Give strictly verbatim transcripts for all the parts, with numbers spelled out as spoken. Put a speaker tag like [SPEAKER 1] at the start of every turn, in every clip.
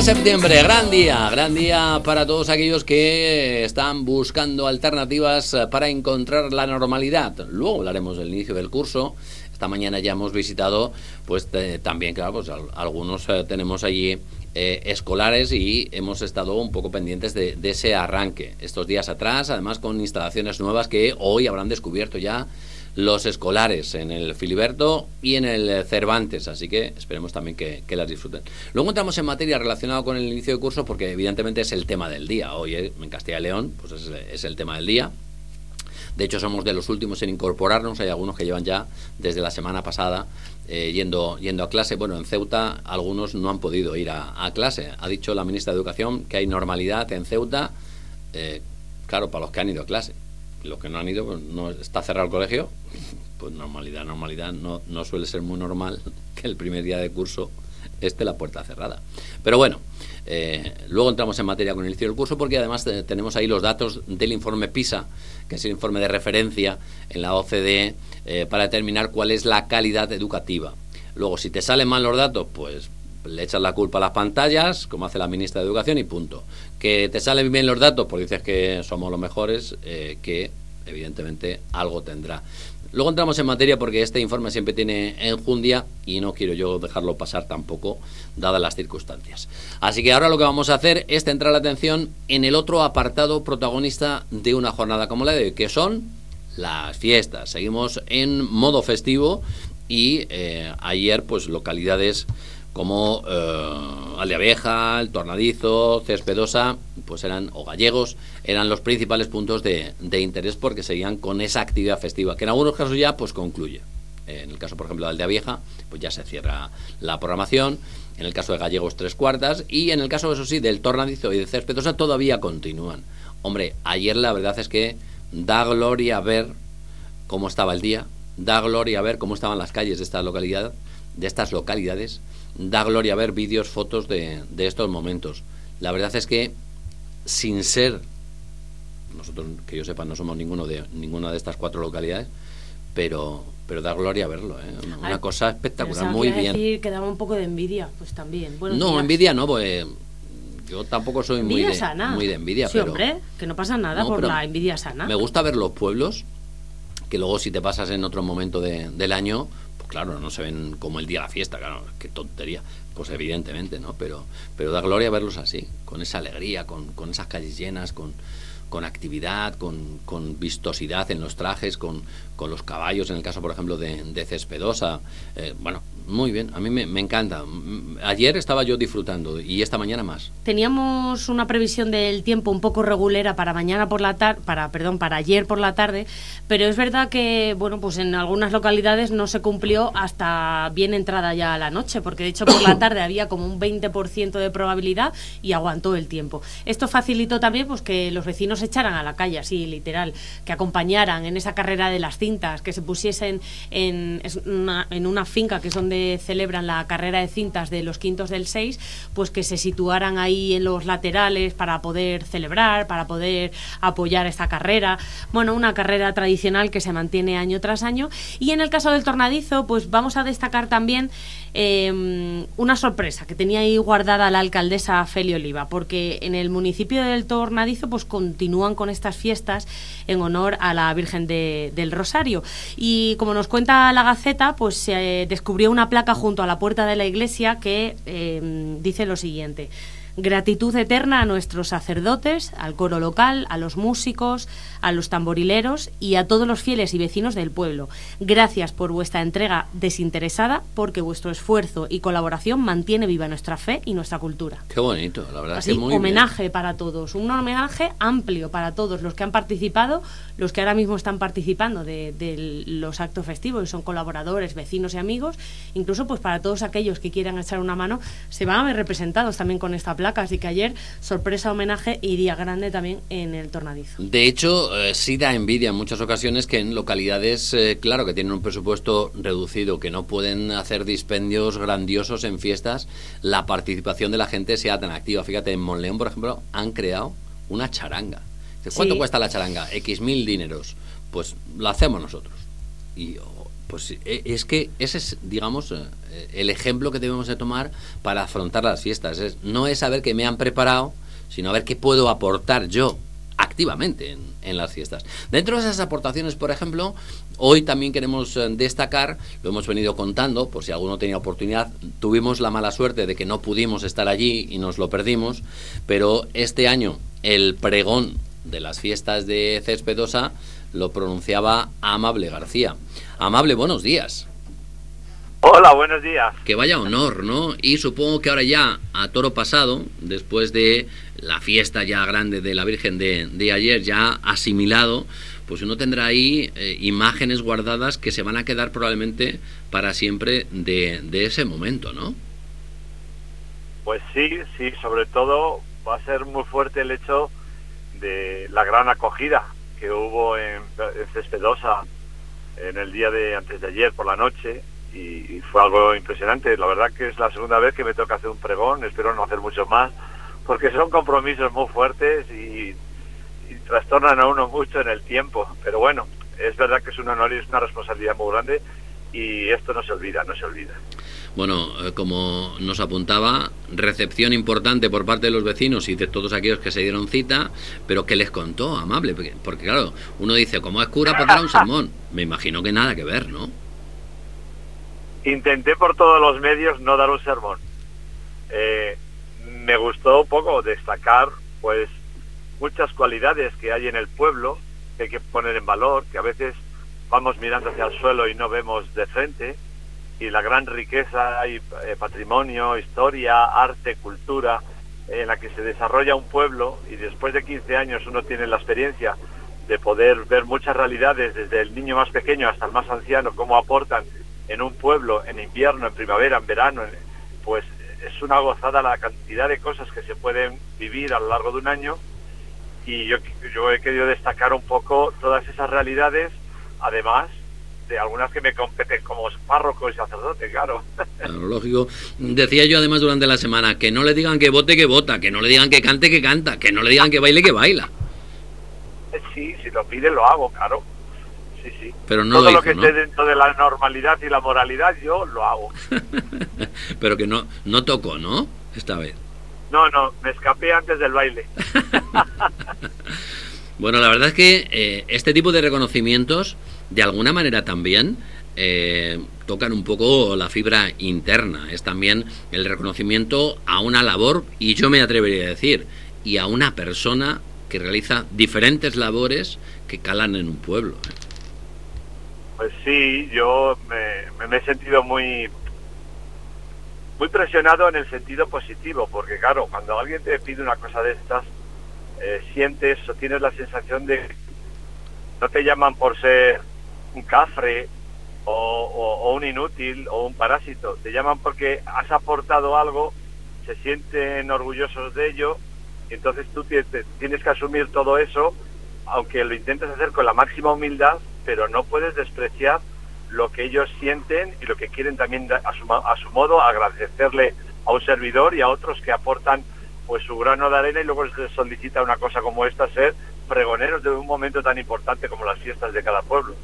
[SPEAKER 1] septiembre, gran día, gran día para todos aquellos que están buscando alternativas para encontrar la normalidad. Luego hablaremos del inicio del curso. Esta mañana ya hemos visitado, pues eh, también, claro, pues al, algunos eh, tenemos allí eh, escolares y hemos estado un poco pendientes de, de ese arranque. Estos días atrás, además con instalaciones nuevas que hoy habrán descubierto ya los escolares en el Filiberto y en el Cervantes, así que esperemos también que, que las disfruten. Luego entramos en materia relacionada con el inicio de curso porque evidentemente es el tema del día. Hoy eh, en Castilla y León pues es, es el tema del día. De hecho somos de los últimos en incorporarnos, hay algunos que llevan ya desde la semana pasada eh, yendo, yendo a clase. Bueno, en Ceuta algunos no han podido ir a, a clase. Ha dicho la ministra de Educación que hay normalidad en Ceuta, eh, claro, para los que han ido a clase. Los que no han ido, pues no está cerrado el colegio, pues normalidad, normalidad, no, no suele ser muy normal que el primer día de curso esté la puerta cerrada. Pero bueno, eh, luego entramos en materia con el inicio del curso porque además eh, tenemos ahí los datos del informe PISA, que es el informe de referencia en la O C D E eh, para determinar cuál es la calidad educativa. Luego, si te salen mal los datos, pues le echas la culpa a las pantallas, como hace la ministra de Educación, y punto. Que te salen bien los datos, pues dices que somos los mejores, eh, que evidentemente algo tendrá. Luego entramos en materia porque este informe siempre tiene enjundia y no quiero yo dejarlo pasar tampoco, dadas las circunstancias. Así que ahora lo que vamos a hacer es centrar la atención en el otro apartado protagonista de una jornada como la de hoy, que son las fiestas. Seguimos en modo festivo y eh, ayer pues localidades como eh, Aldea el Tornadizo, Cespedosa, pues eran, o Gallegos, eran los principales puntos de, de interés porque seguían con esa actividad festiva, que en algunos casos ya pues concluye. En el caso, por ejemplo, de Aldea Vieja, pues ya se cierra la programación, en el caso de Gallegos tres cuartas, y en el caso, eso sí, del Tornadizo y de Cespedosa todavía continúan. Hombre, ayer la verdad es que da gloria ver cómo estaba el día, da gloria ver cómo estaban las calles de esta localidad, de estas localidades, da gloria ver vídeos, fotos de, de estos momentos. La verdad es que sin ser, nosotros que yo sepa no somos ninguno de ninguna de estas cuatro localidades, pero pero da gloria verlo, ¿eh? Una, una cosa espectacular, muy bien.
[SPEAKER 2] Decir que daba un poco de envidia, pues también. Buenos
[SPEAKER 1] no,
[SPEAKER 2] días.
[SPEAKER 1] envidia no, pues yo tampoco soy muy de,
[SPEAKER 2] sana.
[SPEAKER 1] muy de envidia,
[SPEAKER 2] sí,
[SPEAKER 1] pero
[SPEAKER 2] hombre, que no pasa nada no, por la envidia sana.
[SPEAKER 1] Me gusta ver los pueblos, que luego si te pasas en otro momento de, del año, claro, no se ven como el día de la fiesta, claro, qué tontería, pues evidentemente, ¿no? Pero, pero da gloria verlos así, con esa alegría, con, con esas calles llenas, con, con actividad, con, con vistosidad en los trajes, con, con los caballos, en el caso, por ejemplo, de, de Cespedosa. Eh, bueno, muy bien, a mí me, me encanta. Ayer estaba yo disfrutando y esta mañana más.
[SPEAKER 2] Teníamos una previsión del tiempo un poco regulera para mañana por la tarde, para perdón, para ayer por la tarde, pero es verdad que bueno, pues en algunas localidades no se cumplió hasta bien entrada ya la noche, porque de hecho por la tarde había como un veinte por ciento de probabilidad y aguantó el tiempo. Esto facilitó también pues que los vecinos se echaran a la calle, así literal, que acompañaran en esa carrera de las cintas, que se pusiesen en, en, una, en una finca que es donde celebran la carrera de cintas de los quintos del seis, pues que se situaran ahí en los laterales para poder celebrar, para poder apoyar esta carrera. Bueno, una carrera tradicional que se mantiene año tras año. Y en el caso del Tornadizo, pues vamos a destacar también eh, una sorpresa que tenía ahí guardada la alcaldesa Feli Oliva, porque en el municipio del Tornadizo pues continúan con estas fiestas en honor a la Virgen de, del Rosario. Y como nos cuenta la Gaceta, pues se eh, descubrió una placa junto a la puerta de la iglesia que eh, dice lo siguiente: gratitud eterna a nuestros sacerdotes, al coro local, a los músicos, a los tamborileros y a todos los fieles y vecinos del pueblo. Gracias por vuestra entrega desinteresada, porque vuestro esfuerzo y colaboración mantiene viva nuestra fe y nuestra cultura.
[SPEAKER 1] Qué bonito, la verdad.
[SPEAKER 2] Así,
[SPEAKER 1] es que muy
[SPEAKER 2] homenaje
[SPEAKER 1] bien.
[SPEAKER 2] Para todos, un homenaje amplio para todos los que han participado, los que ahora mismo están participando de, de los actos festivos y son colaboradores, vecinos y amigos, incluso pues para todos aquellos que quieran echar una mano, se van a ver representados también con esta placa. Así que ayer, sorpresa, homenaje y día grande también en el Tornadizo.
[SPEAKER 1] De hecho, eh, sí da envidia en muchas ocasiones que en localidades, eh, claro, que tienen un presupuesto reducido, que no pueden hacer dispendios grandiosos en fiestas, la participación de la gente sea tan activa. Fíjate, en Monleón, por ejemplo, han creado una charanga. ¿Cuánto sí. cuesta la charanga? X mil dineros. Pues la hacemos nosotros. Y Pues eh, es que ese es, digamos, eh, el ejemplo que debemos de tomar para afrontar las fiestas. Es, no es saber qué me han preparado, sino a ver qué puedo aportar yo activamente en, en las fiestas. Dentro de esas aportaciones, por ejemplo, hoy también queremos eh, destacar, lo hemos venido contando, por si alguno tenía oportunidad, tuvimos la mala suerte de que no pudimos estar allí y nos lo perdimos, pero este año el pregón de las fiestas de Cespedosa lo pronunciaba Amable García. Amable, buenos días.
[SPEAKER 3] Hola, buenos días.
[SPEAKER 1] Que vaya honor, ¿no? Y supongo que ahora ya, a toro pasado, después de la fiesta ya grande de la Virgen de, de ayer, ya asimilado, pues uno tendrá ahí eh, imágenes guardadas que se van a quedar probablemente para siempre de, de ese momento, ¿no?
[SPEAKER 3] Pues sí, sí, sobre todo va a ser muy fuerte el hecho de la gran acogida que hubo en, en Cespedosa en el día de antes de ayer por la noche, y, y fue algo impresionante. La verdad que es la segunda vez que me toca hacer un pregón, espero no hacer muchos más, porque son compromisos muy fuertes y, y trastornan a uno mucho en el tiempo, pero bueno, es verdad que es un honor y es una responsabilidad muy grande, y esto no se olvida, no se olvida.
[SPEAKER 1] Bueno, eh, como nos apuntaba, recepción importante por parte de los vecinos y de todos aquellos que se dieron cita, pero ¿qué les contó, Amable? Porque, porque claro, uno dice, como es cura, pues dará un sermón. Me imagino que nada que ver, ¿no?
[SPEAKER 3] Intenté por todos los medios no dar un sermón. Eh, me gustó un poco destacar, pues, muchas cualidades que hay en el pueblo, que hay que poner en valor, que a veces vamos mirando hacia el suelo y no vemos de frente, y la gran riqueza y eh, patrimonio, historia, arte, cultura, eh, en la que se desarrolla un pueblo, y después de quince años uno tiene la experiencia de poder ver muchas realidades, desde el niño más pequeño hasta el más anciano, cómo aportan en un pueblo, en invierno, en primavera, en verano. Pues es una gozada la cantidad de cosas que se pueden vivir a lo largo de un año, y yo, yo he querido destacar un poco todas esas realidades, además de algunas que me competen como párroco y sacerdote, claro.
[SPEAKER 1] Claro, lógico. Decía yo además durante la semana, que no le digan que vote, que vota, que no le digan que cante, que canta, que no le digan que baile, que baila.
[SPEAKER 3] Sí, si lo pide lo hago, claro. Sí, sí.
[SPEAKER 1] Pero no
[SPEAKER 3] Todo
[SPEAKER 1] lo, hizo,
[SPEAKER 3] lo que
[SPEAKER 1] ¿no?
[SPEAKER 3] esté dentro de la normalidad y la moralidad yo lo hago.
[SPEAKER 1] Pero que no, no tocó, ¿no? Esta vez.
[SPEAKER 3] No, no, me escapé antes del baile.
[SPEAKER 1] Bueno, la verdad es que eh, este tipo de reconocimientos, de alguna manera también, eh, tocan un poco la fibra interna. Es también el reconocimiento a una labor, y yo me atrevería a decir, y a una persona que realiza diferentes labores que calan en un pueblo.
[SPEAKER 3] Pues sí, yo me, me he sentido muy, muy presionado en el sentido positivo, porque claro, cuando alguien te pide una cosa de estas, eh, sientes o tienes la sensación de que no te llaman por ser un cafre o, o, o un inútil o un parásito, te llaman porque has aportado algo, se sienten orgullosos de ello, y entonces tú te, te, tienes que asumir todo eso, aunque lo intentes hacer con la máxima humildad, pero no puedes despreciar lo que ellos sienten y lo que quieren también a su, a su modo agradecerle a un servidor y a otros que aportan pues su grano de arena, y luego les solicita una cosa como esta, ser pregoneros de un momento tan importante como las fiestas de cada pueblo.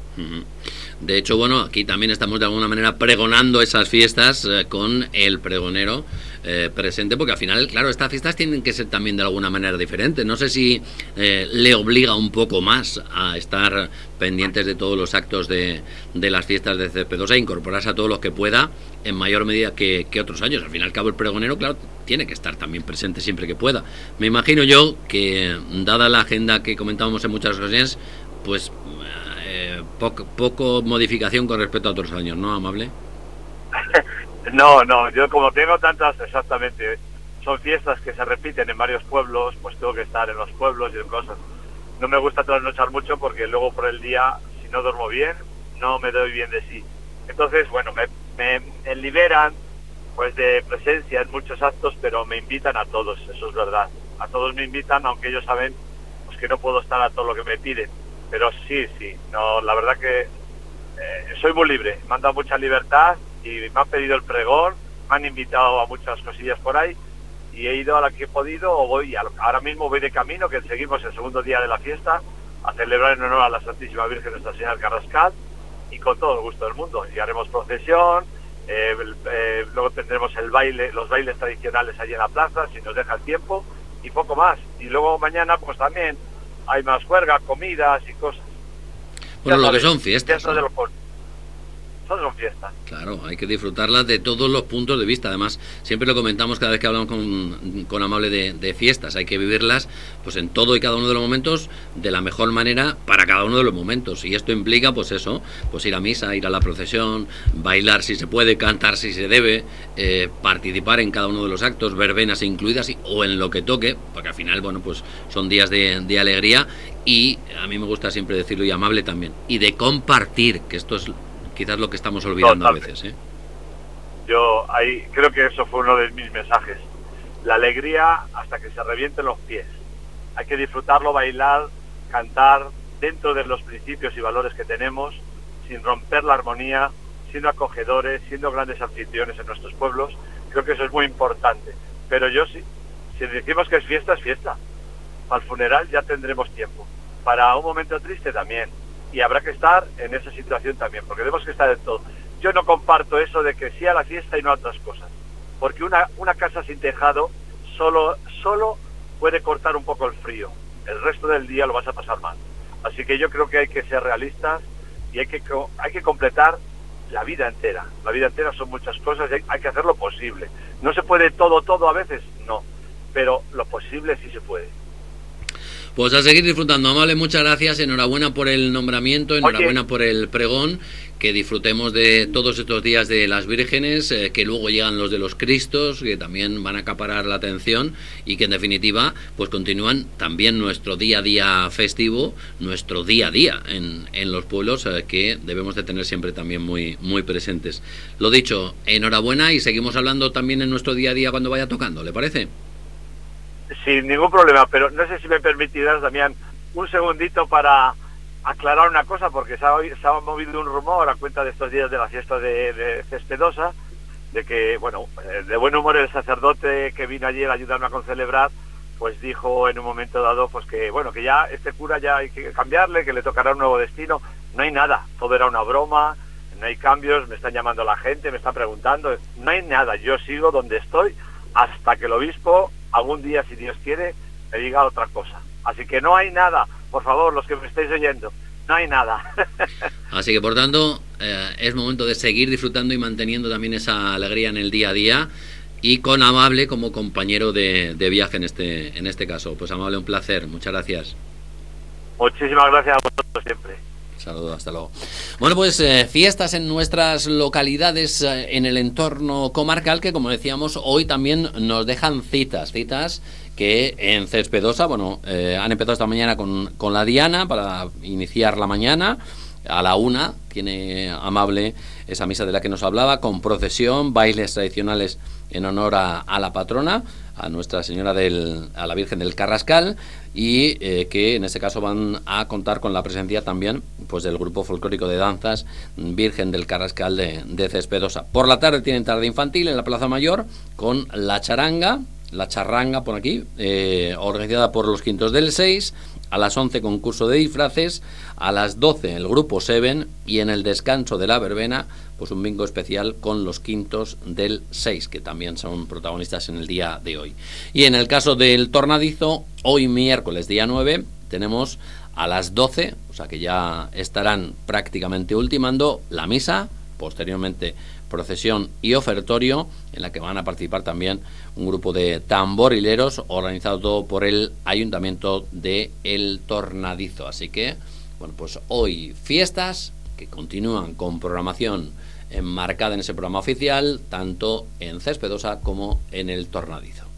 [SPEAKER 1] De hecho, bueno, aquí también estamos de alguna manera pregonando esas fiestas eh, con el pregonero eh, presente, porque al final, claro, estas fiestas tienen que ser también de alguna manera diferentes. No sé si eh, le obliga un poco más a estar pendientes de todos los actos de, de las fiestas de Cespedosa e incorporarse a todos los que pueda en mayor medida que, que otros años. Al fin y al cabo, el pregonero, claro, tiene que estar también presente siempre que pueda. Me imagino yo que, dada la agenda que comentábamos en muchas ocasiones, pues eh, poco, poco modificación con respecto a otros años, ¿no, Amable?
[SPEAKER 3] No, no, yo como tengo tantas, exactamente, son fiestas que se repiten en varios pueblos, pues tengo que estar en los pueblos y en cosas. No me gusta trasnochar mucho porque luego por el día, si no duermo bien, no me doy bien de sí. Entonces, bueno, me, me, me liberan pues de presencia en muchos actos, pero me invitan a todos, eso es verdad. A todos me invitan, aunque ellos saben pues que no puedo estar a todo lo que me piden. Pero sí, sí, no, la verdad que eh, soy muy libre, me han dado mucha libertad y me han pedido el pregón, me han invitado a muchas cosillas por ahí y he ido a la que he podido, o voy, a, ahora mismo voy de camino, que seguimos el segundo día de la fiesta, a celebrar en honor a la Santísima Virgen Nuestra Señora del Carrascal, y con todo el gusto del mundo. Y haremos procesión, eh, eh, luego tendremos el baile, los bailes tradicionales allí en la plaza, si nos deja el tiempo, y poco más. Y luego mañana pues también hay más juerga, comidas y cosas.
[SPEAKER 1] Bueno, ya lo sabes, que son fiestas.
[SPEAKER 3] Fiestas, ¿no?, de los pueblos. Son fiestas.
[SPEAKER 1] Claro, hay que disfrutarlas de todos los puntos de vista. Además, siempre lo comentamos cada vez que hablamos con, con Amable de, de fiestas. Hay que vivirlas pues en todo y cada uno de los momentos de la mejor manera para cada uno de los momentos. Y esto implica, pues eso, pues ir a misa, ir a la procesión, bailar si se puede, cantar si se debe, eh, participar en cada uno de los actos, verbenas incluidas y, o en lo que toque, porque al final, bueno, pues son días de, de alegría y a mí me gusta siempre decirlo, y Amable también, y de compartir, que esto es quizás lo que estamos olvidando Totalmente. a veces, ¿eh?
[SPEAKER 3] Yo ahí creo que eso fue uno de mis mensajes. La alegría hasta que se revienten los pies. Hay que disfrutarlo, bailar, cantar dentro de los principios y valores que tenemos, sin romper la armonía, siendo acogedores, siendo grandes anfitriones en nuestros pueblos. Creo que eso es muy importante. Pero yo sí, si decimos que es fiesta, es fiesta. Para el funeral ya tendremos tiempo. Para un momento triste también. Y habrá que estar en esa situación también, porque tenemos que estar en todo. Yo no comparto eso de que sí a la fiesta y no a otras cosas, porque una, una casa sin tejado solo, solo puede cortar un poco el frío, el resto del día lo vas a pasar mal. Así que yo creo que hay que ser realistas y hay que, hay que completar la vida entera. La vida entera son muchas cosas y hay, hay que hacer lo posible. No se puede todo, todo a veces, no, pero lo posible sí se puede.
[SPEAKER 1] Pues a seguir disfrutando. Amable, muchas gracias, enhorabuena por el nombramiento, enhorabuena Oye. por el pregón, que disfrutemos de todos estos días de las vírgenes, eh, que luego llegan los de los Cristos, que también van a acaparar la atención y que en definitiva pues continúan también nuestro día a día festivo, nuestro día a día en, en los pueblos, eh, que debemos de tener siempre también muy, muy presentes. Lo dicho, enhorabuena y seguimos hablando también en nuestro día a día cuando vaya tocando, ¿le parece?
[SPEAKER 3] Sin ningún problema, pero no sé si me permitirás, Damián, un segundito para aclarar una cosa, porque se ha, se ha movido un rumor a cuenta de estos días de la fiesta de, de Cespedosa, de que, bueno, de buen humor el sacerdote que vino ayer a ayudarme a concelebrar, pues dijo en un momento dado, pues que, bueno, que ya este cura ya hay que cambiarle, que le tocará un nuevo destino. No hay nada, todo era una broma, no hay cambios, me están llamando la gente, me están preguntando, no hay nada, yo sigo donde estoy hasta que el obispo algún día, si Dios quiere, me diga otra cosa. Así que no hay nada, por favor, los que me estáis oyendo, no hay nada.
[SPEAKER 1] Así que, por tanto, eh, es momento de seguir disfrutando y manteniendo también esa alegría en el día a día, y con Amable como compañero de, de viaje en este, en este caso. Pues Amable, un placer, muchas gracias.
[SPEAKER 3] Muchísimas gracias a vosotros siempre.
[SPEAKER 1] Saludos, hasta luego. Bueno, pues eh, fiestas en nuestras localidades, eh, en el entorno comarcal, que como decíamos, hoy también nos dejan citas, citas que en Cespedosa, bueno, eh, han empezado esta mañana con, con la Diana para iniciar la mañana. A la una tiene Amable esa misa de la que nos hablaba, con procesión, bailes tradicionales en honor a, a la patrona, a Nuestra Señora del, a la Virgen del Carrascal, y eh, que en este caso van a contar con la presencia también pues del grupo folclórico de danzas Virgen del Carrascal de, de Cespedosa. Por la tarde tienen tarde infantil en la Plaza Mayor con la charanga, la charranga por aquí, eh, organizada por los Quintos del seis. A las once concurso de disfraces, a las doce el grupo Seven, y en el descanso de la verbena pues un bingo especial con los Quintos del seis, que también son protagonistas en el día de hoy. Y en el caso del tornadizo, hoy miércoles día nueve tenemos a las doce, o sea que ya estarán prácticamente ultimando la misa, posteriormente procesión y ofertorio, en la que van a participar también un grupo de tamborileros organizado todo por el Ayuntamiento de El Tornadizo. Así que, bueno, pues hoy fiestas que continúan con programación enmarcada en ese programa oficial, tanto en Cespedosa como en El Tornadizo.